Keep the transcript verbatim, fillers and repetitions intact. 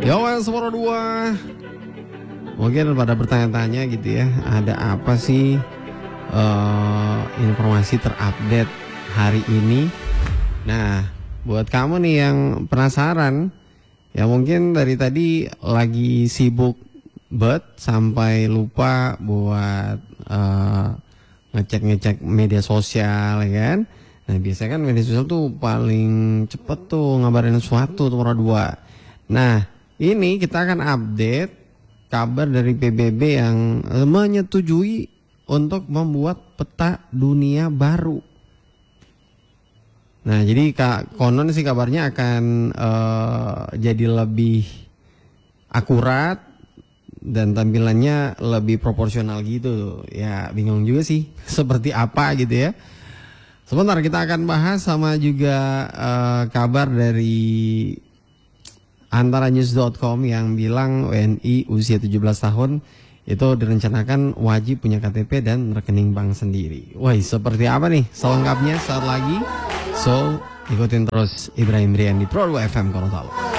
Yo, Suara dua. Mungkin pada bertanya-tanya gitu ya, ada apa sih uh, informasi terupdate hari ini? Nah, buat kamu nih yang penasaran, ya mungkin dari tadi lagi sibuk banget sampai lupa buat uh, ngecek-ngecek media sosial, ya kan? Nah, biasanya kan media sosial tuh paling cepet tuh ngabarin sesuatu tuh Suara dua. Nah, ini kita akan update kabar dari P B B yang menyetujui untuk membuat peta dunia baru. Nah, jadi Kak konon sih kabarnya akan uh, jadi lebih akurat dan tampilannya lebih proporsional gitu. Ya, bingung juga sih seperti apa gitu ya. Sebentar kita akan bahas sama juga uh, kabar dari antara news dot com yang bilang W N I usia tujuh belas tahun itu direncanakan wajib punya K T P dan rekening bank sendiri. Wah, seperti apa nih selengkapnya saat lagi? So, ikutin terus Ibrahim Rian di Pro dua F M Gorontalo.